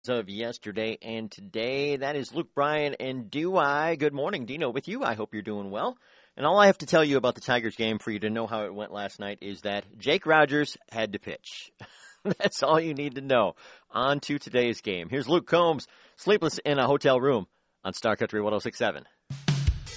of yesterday and today. That is Luke Bryan and Do I. Good morning, Dino, with you. I hope you're doing well. And all I have to tell you about the Tigers game for you to know how it went last night is that Jake Rogers had to pitch. That's all you need to know. On to today's game. Here's Luke Combs, sleepless in a hotel room on Star Country 106.7.